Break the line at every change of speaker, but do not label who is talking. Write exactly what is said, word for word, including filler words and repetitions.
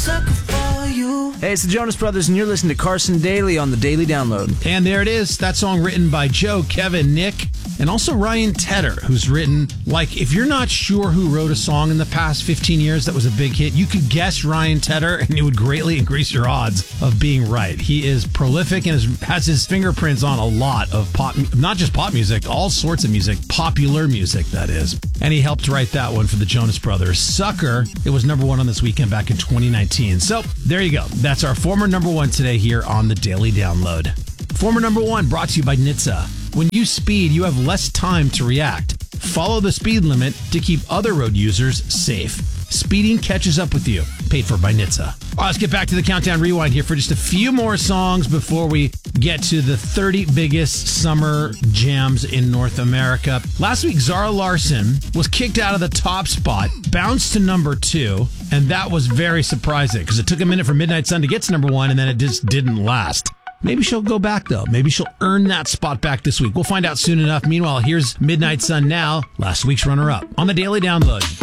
sucker for you.
Hey, it's the Jonas Brothers, and you're listening to Carson Daly on the Daily Download.
And there it is. That song written by Joe, Kevin, Nick, and also Ryan Tedder, who's written, like, if you're not sure who wrote a song in the past fifteen years that was a big hit, you could guess Ryan Tedder, and it would greatly increase your odds of being right. He is prolific and is, has his fingerprints on a lot of pop, not just pop music, all sorts of music, popular music, that is. And he helped write that one for the Jonas Brothers. Sucker, it was number one on This Weekend back in twenty nineteen. So there you go. That's our former number one today here on the Daily Download. Former number one brought to you by N H T S A. When you speed, you have less time to react. Follow the speed limit to keep other road users safe. Speeding catches up with you. Paid for by N H T S A. All right, let's get back to the Countdown Rewind here for just a few more songs before we get to the thirty biggest summer jams in North America. Last week, Zara Larsson was kicked out of the top spot, bounced to number two, and that was very surprising because it took a minute for Midnight Sun to get to number one, and then it just didn't last. Maybe she'll go back, though. Maybe she'll earn that spot back this week. We'll find out soon enough. Meanwhile, here's Midnight Sun now, last week's runner-up on the Daily Download.